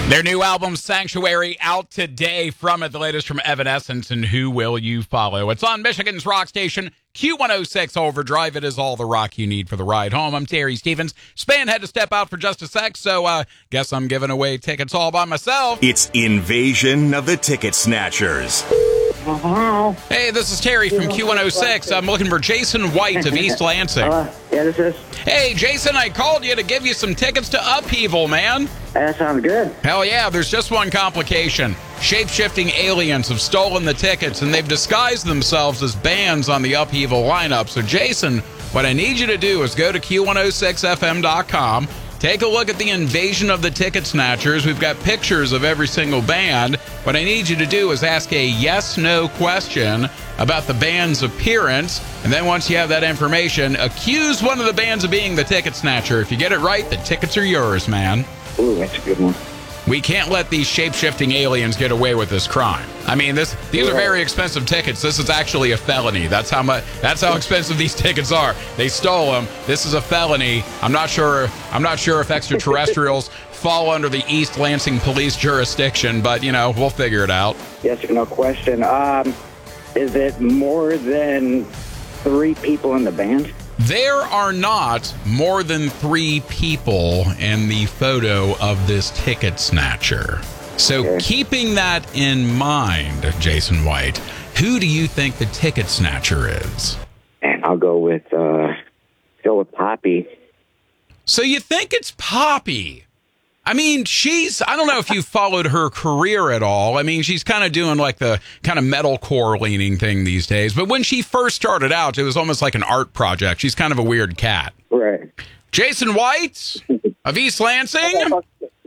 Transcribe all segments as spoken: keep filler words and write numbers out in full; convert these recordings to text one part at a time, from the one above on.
Their new album, Sanctuary, out today from it. The latest from Evanescence and Who Will You Follow? It's on Michigan's rock station, Q one oh six Overdrive. It is all the rock you need for the ride home. I'm Terry Stevens. Span had to step out for just a sec, so uh, guess I'm giving away tickets all by myself. It's Invasion of the Ticket Snatchers. Uh-huh. Hey, this is Terry from Q one oh six. I'm looking for Jason White of East Lansing. Uh, yeah, this is. Hey, Jason, I called you to give you some tickets to Upheaval, man. That sounds good. Hell yeah, there's just one complication. Shape-shifting aliens have stolen the tickets, and they've disguised themselves as bands on the Upheaval lineup. So, Jason, what I need you to do is go to Q one oh six F M dot com, take a look at the Invasion of the Ticket Snatchers. We've got pictures of every single band. What I need you to do is ask a yes-no question about the band's appearance, and then once you have that information, accuse one of the bands of being the ticket snatcher. If you get it right, the tickets are yours, man. Ooh, that's a good one. We can't let these shape-shifting aliens get away with this crime. I mean, this these are very expensive tickets. This is actually a felony. That's how much. That's how expensive these tickets are. They stole them. This is a felony. I'm not sure. I'm not sure if extraterrestrials fall under the East Lansing police jurisdiction, but you know, we'll figure it out. Yes or no question. Um, is it more than three people in the band? There are not more than three people in the photo of this ticket snatcher. So Okay. keeping that in mind, Jason White, who do you think the ticket snatcher is? And I'll go with uh, go with Poppy. So you think it's Poppy? I mean, she's, I don't know if you've followed her career at all. I mean, she's kind of doing like the kind of metalcore leaning thing these days. But when she first started out, it was almost like an art project. She's kind of a weird cat. Right. Jason White of East Lansing,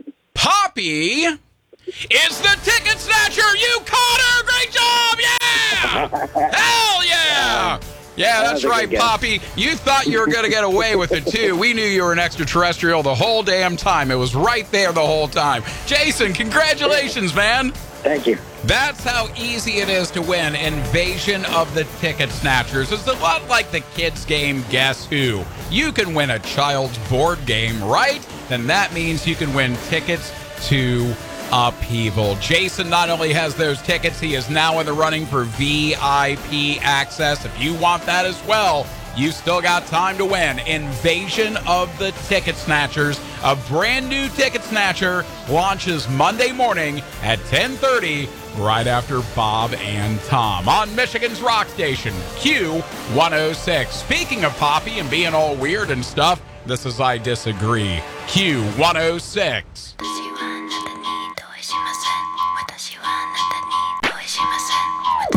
Poppy is the ticket snatcher. You caught her. Great job. Yeah. Hell yeah. Yeah, that's right, Poppy. You thought you were going to get away with it, too. We knew you were an extraterrestrial the whole damn time. It was right there the whole time. Jason, congratulations, man. Thank you. That's how easy it is to win Invasion of the Ticket Snatchers. It's a lot like the kids' game Guess Who. You can win a child's board game, right? Then that means you can win tickets to Upheaval. Jason not only has those tickets, he is now in the running for V I P access. If you want that as well, you still got time to win. Invasion of the Ticket Snatchers. A brand new ticket snatcher launches Monday morning at ten thirty, right after Bob and Tom on Michigan's rock station, Q one oh six. Speaking of Poppy and being all weird and stuff, this is I Disagree, Q one oh six.